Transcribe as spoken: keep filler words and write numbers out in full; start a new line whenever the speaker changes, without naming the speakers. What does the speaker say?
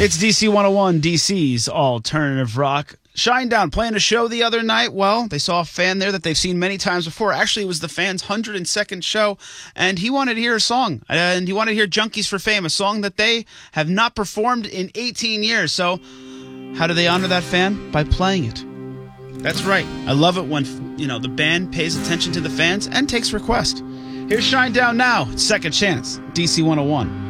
It's D C one oh one, D C's alternative rock. Shinedown playing a show the other night. Well, they saw a fan there that they've seen many times before. Actually, it was the fan's one hundred second show, and he wanted to hear a song. And he wanted to hear Junkies for Fame, a song that they have not performed in eighteen years. So how do they honor that fan? By playing it. That's right. I love it when, you know, the band pays attention to the fans and takes requests. Here's Shinedown now. Second Chance, D C one oh one.